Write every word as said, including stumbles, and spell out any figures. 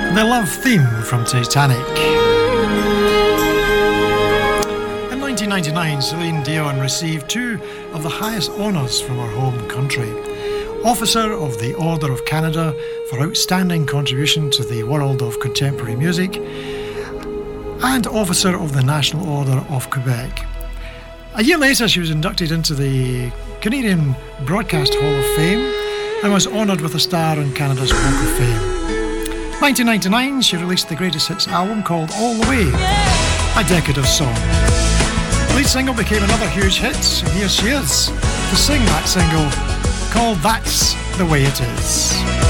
The love theme from Titanic. In nineteen ninety-nine, Celine Dion received two of the highest honours from her home country. Officer of the Order of Canada for outstanding contribution to the world of contemporary music, and Officer of the National Order of Quebec. A year later, she was inducted into the Canadian Broadcast Hall of Fame and was honoured with a star on Canada's Walk of Fame. nineteen ninety-nine, she released the greatest hits album called All the Way, a decade of song. The lead single became another huge hit, and here she is to sing that single called That's the Way It Is.